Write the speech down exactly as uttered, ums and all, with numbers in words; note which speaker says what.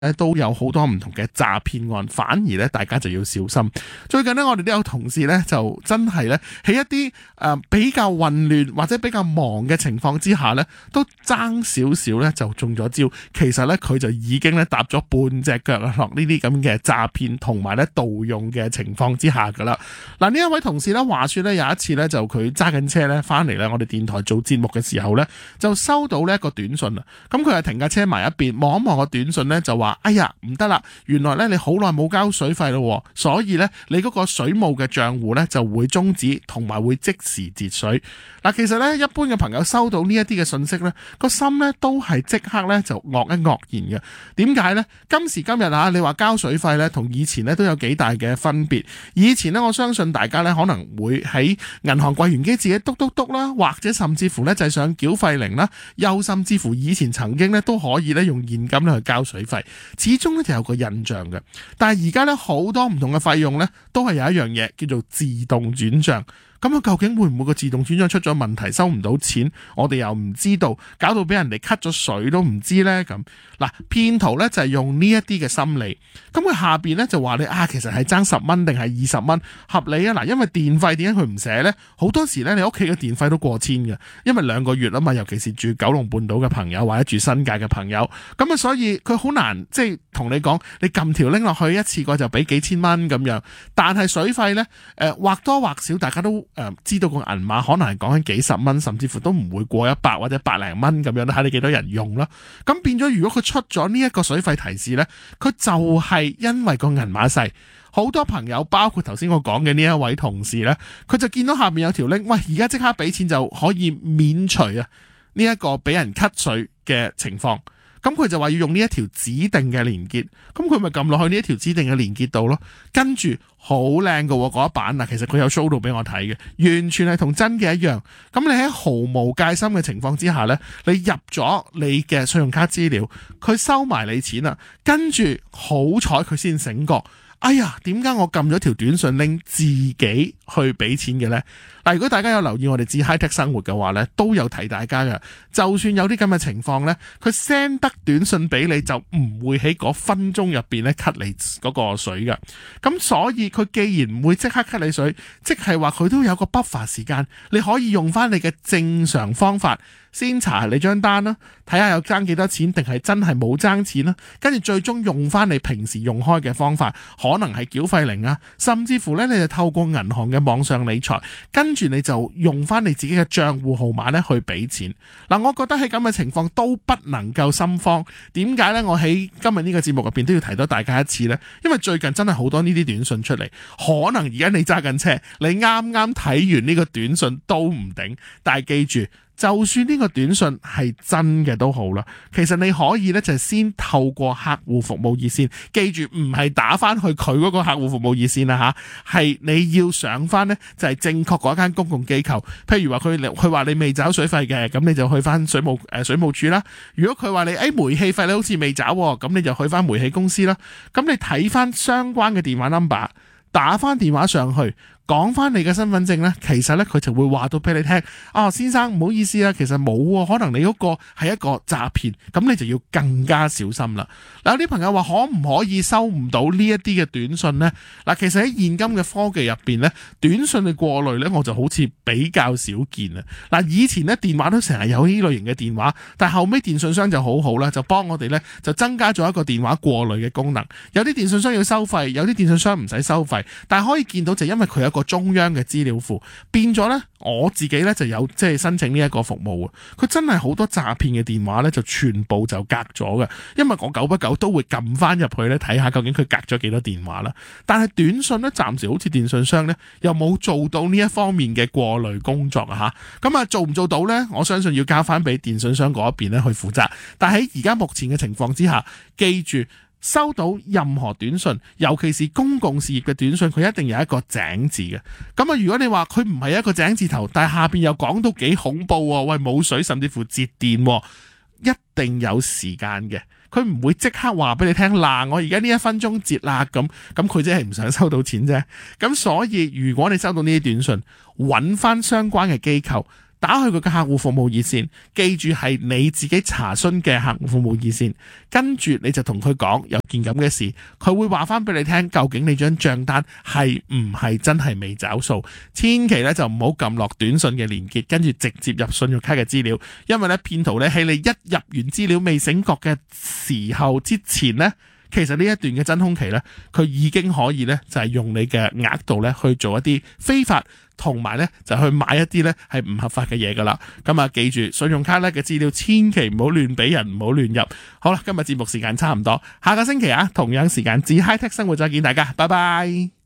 Speaker 1: 都有好多唔同嘅詐騙案，反而咧大家就要小心。最近咧我哋都有同事咧就真係咧喺一啲誒、呃、比較混亂或者比較忙嘅情況之下咧，都爭少少咧就中咗招。其實咧佢就已經咧踏咗半隻腳落呢啲咁嘅詐騙同埋咧盜用嘅情況之下噶啦。嗱，呢一位同事咧話說咧有一次咧就佢揸緊車咧翻嚟咧我哋電台做節目嘅時候咧就收到呢一個短信啊。咁佢係停架車埋一邊望一望個短信咧就話。哎呀，唔得啦！原來咧你好耐冇交水費咯，所以咧你嗰個水務嘅賬戶咧就會終止，同埋會即時截水。嗱，其實咧一般嘅朋友收到呢一啲嘅信息咧，個心咧都係即刻咧就愕一愕然嘅。點解咧？今時今日啊，你話交水費咧，同以前咧都有幾大嘅分別。以前咧，我相信大家咧可能會喺銀行櫃員機自己篤篤篤啦，或者甚至乎咧就係上繳費靈啦，又甚至乎以前曾經咧都可以咧用現金咧去交水費。始終咧就有個印象嘅，但係而家咧好多唔同嘅費用咧，都係有一樣嘢叫做自動轉賬。咁啊，究竟會唔會個自動轉賬出咗問題，收唔到錢？我哋又唔知道，搞到俾人哋 cut 咗水都唔知呢。咁嗱，騙徒咧就係用呢一啲嘅心理，咁佢下邊咧就話你啊，其實係爭十蚊定係二十蚊合理啊？嗱，因為電費點解佢唔寫呢？好多時咧，你屋企嘅電費都過千嘅，因為兩個月啊嘛，尤其是住九龍半島嘅朋友或者住新界嘅朋友，咁啊，所以佢好難即係同你講，你撳條拎落去一次過就俾幾千蚊咁樣。但係水費咧，誒、呃、或多或少大家都。誒、呃，知道個銀碼可能係講緊幾十蚊，甚至乎都唔會過一百或者百零蚊咁樣啦，睇你幾多人用啦。咁變咗，如果佢出咗呢一個水費提示呢，佢就係因為個銀碼細，好多朋友包括頭先我講嘅呢一位同事呢，佢就見到下面有條 link， 喂，而家即刻俾錢就可以免除啊呢一個俾人 cut 水嘅情況。咁佢就話要用呢一條指定嘅連結，咁佢咪撳落去呢一條指定嘅連結度咯，跟住好靚㗎嗰一版啊，其實佢有 show 到俾我睇嘅，完全係同真嘅一樣。咁你喺毫無戒心嘅情況之下呢，你入咗你嘅信用卡資料，佢收埋你錢啦，跟住好彩佢先醒覺。哎呀，點解我撳咗條短信拎自己去俾錢嘅呢？嗱，如果大家有留意我哋至 High Tech 生活嘅話呢，都有提大家嘅。就算有啲咁嘅情況呢，佢 send 得短信俾你就唔會喺嗰分鐘入邊咧 cut 你嗰個水嘅。咁所以佢既然唔會即刻 cut 你水，即係話佢都有個 buffer 時間，你可以用翻你嘅正常方法。先查你張單啦，睇下有爭幾多錢，定係真係冇爭錢啦。跟住最終用翻你平時用開嘅方法，可能係繳費靈啊，甚至乎咧你就透過銀行嘅網上理財，跟住你就用翻你自己嘅賬戶號碼咧去俾錢。嗱，我覺得喺咁嘅情況都不能夠心慌。點解呢？我喺今日呢個節目入邊都要提到大家一次呢，因為最近真係好多呢啲短信出嚟，可能而家你揸緊車，你啱啱睇完呢個短信都唔頂，但係記住。就算呢個短信係真嘅都好啦，其實你可以咧就係先透過客戶服務熱線，記住唔係打翻去佢嗰個客戶服務熱線啦吓，係你要上翻呢就係正確嗰間公共機構，譬如話佢佢話你未找水費嘅，咁你就去翻水務誒、呃、水務署啦。如果佢話你誒、哎、煤氣費你好似未找，咁你就去翻煤氣公司啦。咁你睇翻相關嘅電話 number， 打翻電話上去。講翻你嘅身份證呢，其實呢，佢就會話到俾你聽，啊先生唔好意思啊，其實冇，可能你嗰個係一個詐騙，咁你就要更加小心啦。嗱，有啲朋友話可唔可以收唔到呢一啲嘅短信呢？嗱，其實喺現今嘅科技入邊呢，短信嘅過濾呢，我就好似比較少見啊。嗱，以前呢，電話都成日有呢類型嘅電話，但係後尾電信商就好好啦，就幫我哋呢，就增加咗一個電話過濾嘅功能。有啲電信商要收費，有啲電信商唔使收費，但係可以見到就因為佢有一個中央嘅資料庫，變咗呢，我自己呢就有即係申請呢一個服務啊！佢真係好多詐騙嘅電話呢，就全部就隔咗嘅，因為我久不久都會撳翻入去呢睇下究竟佢隔咗幾多電話啦。但係短信呢，暫時好似電信商呢，又冇做到呢一方面嘅過濾工作啊！吓，咁啊做唔做到呢？我相信要交翻俾電信商嗰一邊呢去負責。但喺而家目前嘅情況之下，記住。收到任何短信，尤其是公共事業嘅短信，佢一定有一個井字嘅。咁啊，如果你話佢唔係一個井字頭，但係下邊又講到幾恐怖喎，喂冇水，甚至乎截電，一定有時間嘅。佢唔會即刻話俾你聽，嗱，我而家呢一分鐘截啦，咁咁佢真係唔想收到錢啫。咁所以如果你收到呢啲短信，揾翻相關嘅機構。 打去佢嘅客戶服務熱線，記住係你自己查詢嘅客戶服務熱線，跟住你就同佢講有件咁嘅事，佢會話翻俾你聽究竟你張賬單係唔係真係未找數。千祈咧就唔好撳落短信嘅連結，跟住直接入信用卡嘅資料，因為咧騙徒咧喺你一入完資料未醒覺嘅時候之前咧，其實呢一段嘅真空期咧，佢已經可以咧就係用你嘅額度咧去做一啲非法，同埋咧就去買一啲咧係唔合法嘅嘢噶啦。咁啊，記住信用卡咧嘅資料千祈唔好亂俾人，唔好亂入。好啦，今日節目時間差唔多，下個星期啊同樣時間至 Hi Tech 生活再見大家，拜拜。